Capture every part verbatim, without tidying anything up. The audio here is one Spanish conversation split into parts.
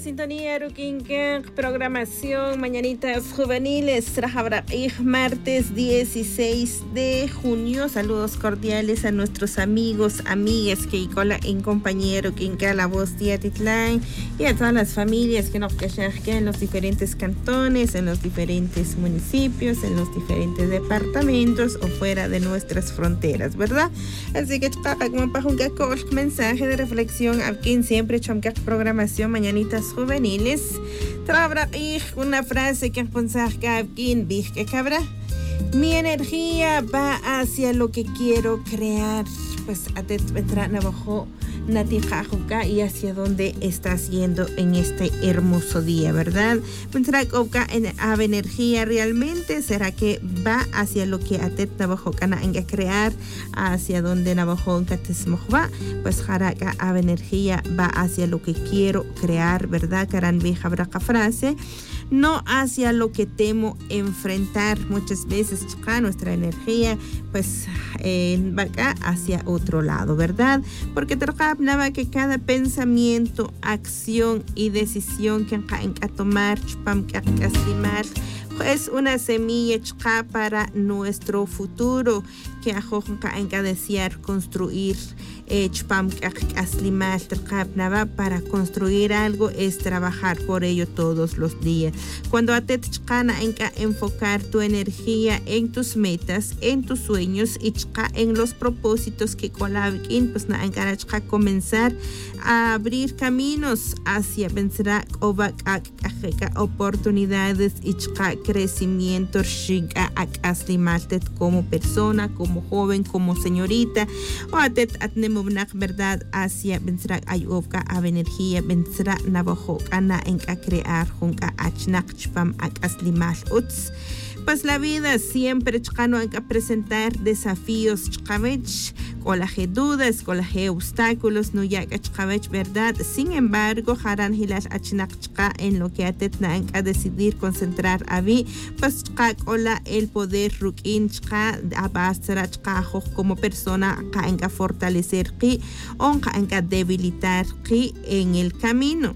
sintonía, Ruquinca, programación, mañanitas juveniles, Trajabraij, martes dieciséis de junio. Saludos cordiales a nuestros amigos, amigas que cola en compañero Ruquinca, la voz de Atitlán, y a todas las familias que nos quedan en los diferentes cantones, en los diferentes municipios, en los diferentes departamentos o fuera de nuestras fronteras, ¿verdad? Así que, como para un mensaje de reflexión, aquí siempre chomca programación, mañanitas juveniles. Trabra una frase que aconseja aquí en que cabra. Mi energía va hacia lo que quiero crear. Pues atet vendrá abajo Natijajuca y hacia dónde estás yendo en este hermoso día, ¿verdad? Vendrá en ave energía realmente. ¿Será que va hacia lo que atet Navajo cana en crear? Hacia dónde Navajo va? Pues jaraka ave energía va hacia lo que quiero crear, ¿verdad? Caran vieja braca frase. No hacia lo que temo enfrentar. Muchas veces chica, nuestra energía pues eh, va acá hacia otro lado, ¿verdad? Porque nada que cada pensamiento, acción y decisión que hay que tomar es una semilla chica para nuestro futuro que hay que desear construir. Para construir algo es trabajar por ello todos los días. Cuando atet chicana en que enfocar tu energía en tus metas, en tus sueños y chica en los propósitos que colaboren, pues na encara chica comenzar a abrir caminos hacia vencer oportunidades y chica crecimiento chica como persona, como joven, como señorita o atet atnem verdad hacia vencer ayovka a energía vencer navajo ana en a crear junca achnak chpam akaslimal uts. Pues la vida siempre chcano hay que presentar desafíos chkavech, con las dudas, con las obstáculos, no ya que chkavech, verdad. Sin embargo, harán hilas achnak chka en lo que atetna hay que decidir concentrar a mí, pues chka hola el poder rukin chka abastra chka como persona ka en que fortalecer ki o en que debilitar ki en el camino.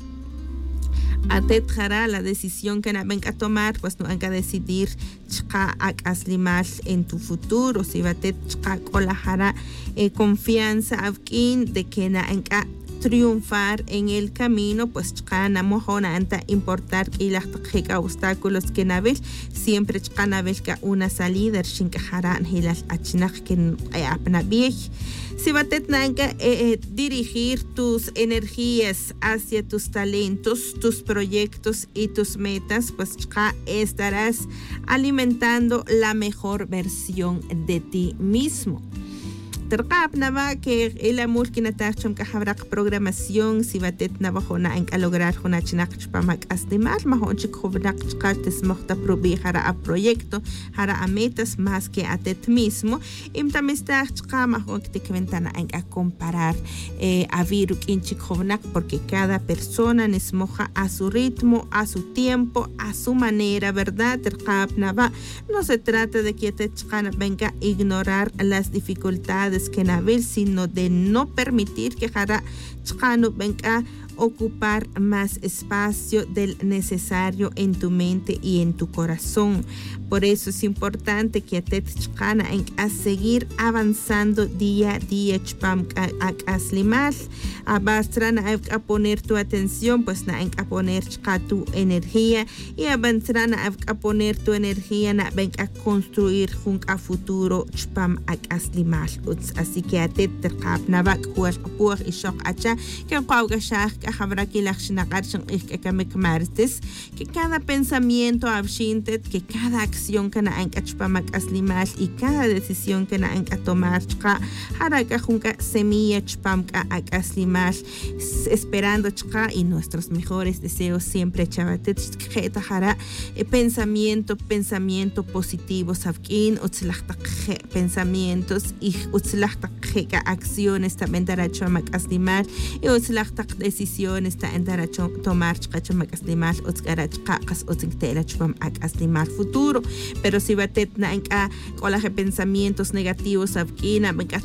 Atet jara la decisión que na venga a tomar, pues no hay que decidir chka ak aslimal en tu futuro. Si batet chka kola jara eh, confianza avkin de que na enka triunfar en el camino, pues chcana mojona anta importar que las obstáculos que navel siempre chcana velka una salida shinkajaran hilas achinaj que apna viej. Si batet nanka eh, dirigir tus energías hacia tus talentos, tus proyectos y tus metas, pues chka estarás alimentando la mejor versión de ti mismo. Terkap nava que el amor que natachum que habrá programación si batet nava hona en a lograr hona chinak chpamak asdimal mahon chik hobnak chkartes mohta probi hara a proyecto hara a metas más que atet mismo imtamista chkama hon que te ventana en a comparar eh, a viruk in chik hobnak porque cada persona nesmoja a su ritmo, a su tiempo, a su manera, ¿verdad? Terkap nava no se trata de que atet chkana venga a ignorar las dificultades que navel, sino de no permitir que jara chkano venga ocupar más espacio del necesario en tu mente y en tu corazón. Por eso es importante que atet chkana en a seguir avanzando día a día chpam a aslimal abastran a poner tu atención pues na en a poner chka tu energía y avanzarán a poner tu energía na ven a construir jun a futuro chpam a aslimal. Así que atet terkap na bak huas apuach y shok acha que pauga shak habrá que la que cada pensamiento abshintet, que cada acción que na enka chpamak aslimal y cada decisión que na enka tomar chka haraka junka semilla chpamka ak aslimal esperando chka y nuestros mejores deseos siempre chavatet chketa hara pensamiento pensamiento positivo sabkin utzlachta pensamientos y utzlachta acciones también dará chpamak aslimal y utzlachta decisiones ta endara tomar chkachamak aslimal utzgarach qaqas utzintela chpam ak aslimal futuro. Pero si batet na enka cola pensamientos negativos abkina